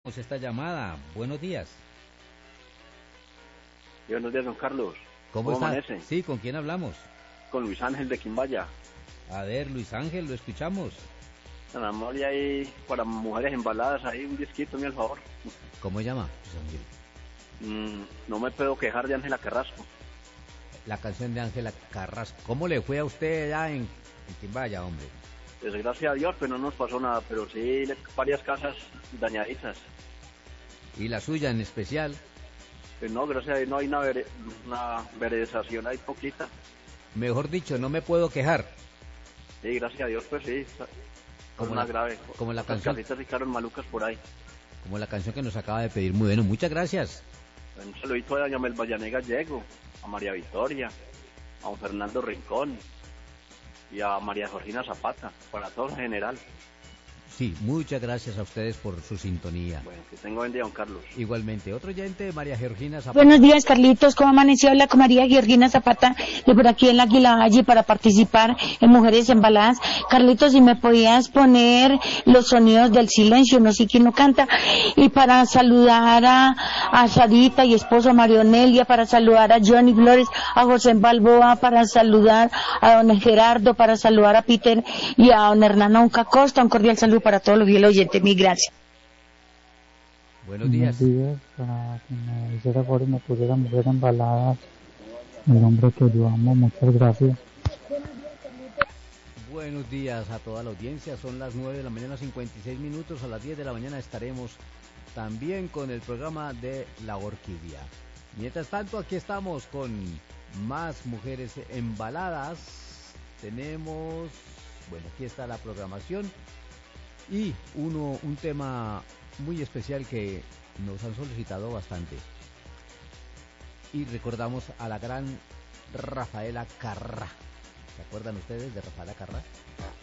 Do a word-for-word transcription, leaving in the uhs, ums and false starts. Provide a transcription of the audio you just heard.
Esta llamada. Buenos días. Buenos días, don Carlos. ¿Cómo, ¿Cómo está? Amanece? Sí, ¿con quién hablamos? Con Luis Ángel de Quimbaya. A ver, Luis Ángel, lo escuchamos. Don amor, y ahí para mujeres embaladas, ahí un disquito, mi al favor. ¿Cómo se llama, Luis Ángel? Mm, no me puedo quejar de Ángela Carrasco. La canción de Ángela Carrasco. ¿Cómo le fue a usted allá en, en Quimbaya, hombre? Pues gracias a Dios, pero no nos pasó nada, pero sí varias casas dañadizas. ¿Y la suya en especial? Pues no, gracias a Dios no hay una, vere, una verezación, hay poquita. Mejor dicho, no me puedo quejar. Sí, gracias a Dios, pues sí. Como una la, grave. Como la canción. Las casitas ficaron malucas por ahí. Como la canción que nos acaba de pedir. Muy bueno, muchas gracias. Un saludito a doña Melvallane Gallego, a María Victoria, a don Fernando Rincón y a María Georgina Zapata, para todos en general. Sí, muchas gracias a ustedes por su sintonía. Bueno, que tenga buen día, don Carlos. Igualmente, otro oyente, María Georgina Zapata. Buenos días, Carlitos, ¿cómo amaneció? Habla con María Georgina Zapata, de por aquí en la Águila Valle, para participar en Mujeres Embaladas. Carlitos, si me podías poner los sonidos del silencio, no sé quién lo canta, y para saludar a, a Sarita y esposo Mario Nelia, para saludar a Johnny Flores, a José Balboa, para saludar a don Gerardo, para saludar a Peter y a don Hernán Onca Costa. Un cordial saludo para todos los fieles oyentes, mil gracias. Buenos días. Buenos días, para que me hiciera favor y me pusiera Mujer Embaladas, el hombre que yo amo, muchas gracias. Buenos días a toda la audiencia, son las nueve de la mañana, cincuenta y seis minutos, a las diez de la mañana estaremos también con el programa de La Orquídea. Mientras tanto, aquí estamos con más Mujeres Embaladas, tenemos, bueno, aquí está la programación y uno, un tema muy especial que nos han solicitado bastante. Y recordamos a la gran Rafaela Carrá. ¿Se acuerdan ustedes de Rafaela Carrá?